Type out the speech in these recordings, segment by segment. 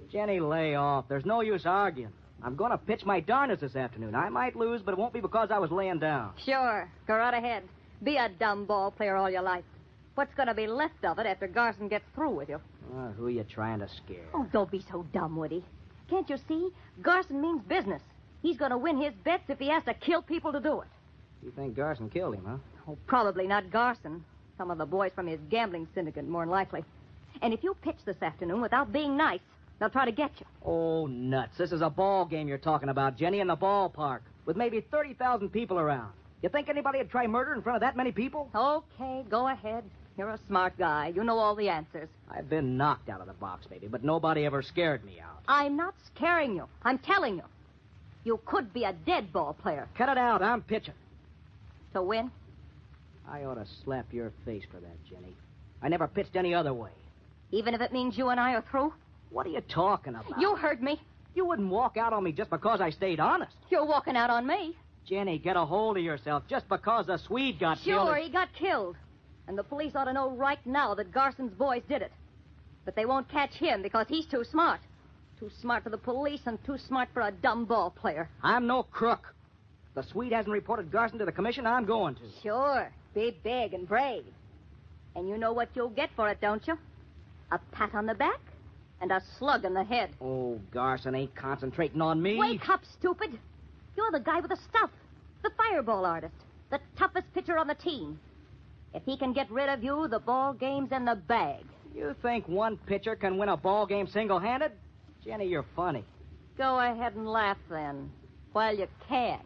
Jenny, lay off. There's no use arguing. I'm going to pitch my darnest this afternoon. I might lose, but it won't be because I was laying down. Sure. Go right ahead. Be a dumb ball player all your life. What's going to be left of it after Garson gets through with you? Who are you trying to scare? Oh, don't be so dumb, Woody. Can't you see? Garson means business. He's going to win his bets if he has to kill people to do it. You think Garson killed him, huh? Oh, probably not Garson. Some of the boys from his gambling syndicate, more than likely. And if you pitch this afternoon without being nice, they'll try to get you. Oh, nuts. This is a ball game you're talking about, Jenny, in the ballpark, with maybe 30,000 people around. You think anybody would try murder in front of that many people? Okay, go ahead. You're a smart guy. You know all the answers. I've been knocked out of the box, maybe, but nobody ever scared me out. I'm not scaring you. I'm telling you. You could be a dead ball player. Cut it out. I'm pitching. To win? I ought to slap your face for that, Jenny. I never pitched any other way. Even if it means you and I are through? What are you talking about? You heard me. You wouldn't walk out on me just because I stayed honest. You're walking out on me. Jenny, get a hold of yourself. Just because the Swede got killed... Sure, he got killed. And the police ought to know right now that Garson's boys did it. But they won't catch him because he's too smart. Too smart for the police and too smart for a dumb ball player. I'm no crook. The Swede hasn't reported Garson to the commission. I'm going to. Sure. Be big and brave. And you know what you'll get for it, don't you? A pat on the back and a slug in the head. Oh, Garson ain't concentrating on me. Wake up, stupid. You're the guy with the stuff. The fireball artist. The toughest pitcher on the team. If he can get rid of you, the ball game's in the bag. You think one pitcher can win a ball game single-handed? Jenny, you're funny. Go ahead and laugh, then, while you can.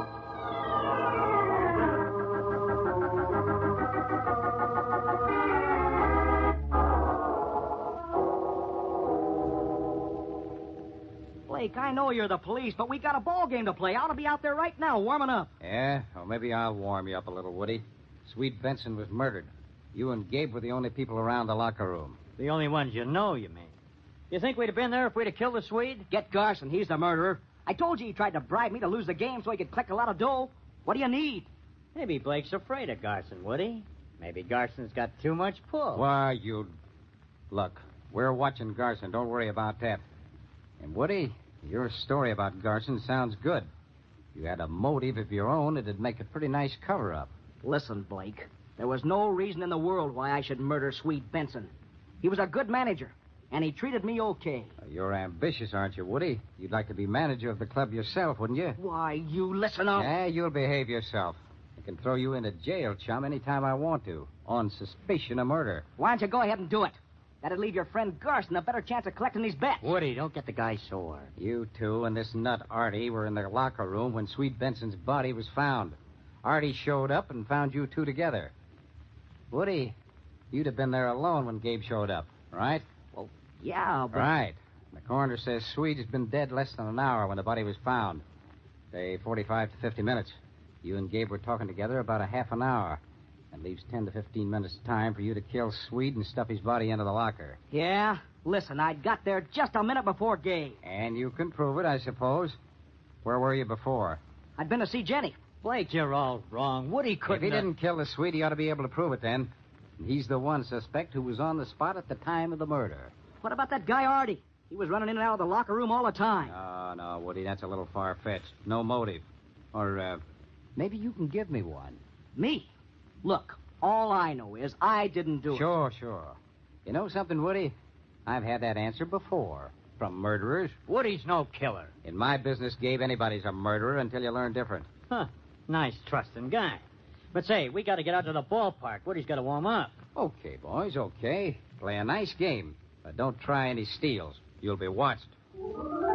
Blake, I know you're the police, but we got a ball game to play. I ought to be out there right now, warming up. Yeah? Well, maybe I'll warm you up a little, Woody. Swede Benson was murdered. You and Gabe were the only people around the locker room. The only ones you know, you mean? You think we'd have been there if we'd have killed the Swede? Get Garson. He's the murderer. I told you he tried to bribe me to lose the game so he could collect a lot of dough. What do you need? Maybe Blake's afraid of Garson, Woody. Maybe Garson's got too much pull. Why, you... Look, we're watching Garson. Don't worry about that. And, Woody, your story about Garson sounds good. If you had a motive of your own, it'd make a pretty nice cover-up. Listen, Blake. There was no reason in the world why I should murder Swede Benson. He was a good manager, and he treated me okay. You're ambitious, aren't you, Woody? You'd like to be manager of the club yourself, wouldn't you? Why, you listen up. Yeah, you'll behave yourself. I can throw you into jail, chum, anytime I want to, on suspicion of murder. Why don't you go ahead and do it? That'd leave your friend Garson a better chance of collecting these bets. Woody, don't get the guy sore. You two and this nut Artie were in the locker room when Swede Benson's body was found. Artie showed up and found you two together. Woody, you'd have been there alone when Gabe showed up, right? Well, yeah, but... Right. The coroner says Swede's been dead less than an hour when the body was found. Say 45 to 50 minutes. You and Gabe were talking together about a half an hour. That leaves 10 to 15 minutes time for you to kill Swede and stuff his body into the locker. Yeah? Listen, I got there just a minute before Gabe. And you can prove it, I suppose. Where were you before? I'd been to see Jenny. Blake, you're all wrong. Woody couldn't... If he didn't kill the Swede, he ought to be able to prove it then. And he's the one suspect who was on the spot at the time of the murder. What about that guy Artie? He was running in and out of the locker room all the time. No, Woody, that's a little far-fetched. No motive. Or, maybe you can give me one. Me? Look, all I know is I didn't do it. Sure. You know something, Woody? I've had that answer before. From murderers. Woody's no killer. In my business, Gabe, anybody's a murderer until you learn different. Huh. Nice, trusting guy. But say, we got to get out to the ballpark. Woody's got to warm up. Okay, boys, okay. Play a nice game. But don't try any steals. You'll be watched.